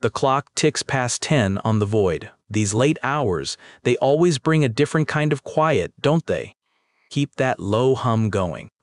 The clock ticks past 10 on the Void. These late hours, they always bring a different kind of quiet, don't they? Keep that low hum going.